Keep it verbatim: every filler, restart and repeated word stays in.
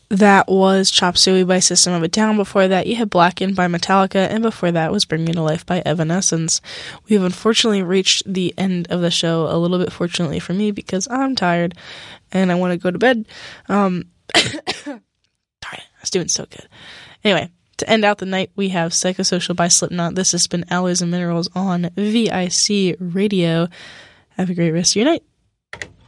that was Chop Suey by System of a Down. Before that, you had Blackened by Metallica, and before that was Bring Me to Life by Evanescence. We have unfortunately reached the end of the show, a little bit fortunately for me, because I'm tired, and I want to go to bed. Um, sorry, I was doing so good. Anyway, to end out the night, we have Psychosocial by Slipknot. This has been Alloys and Minerals on V I C Radio. Have a great rest of your night.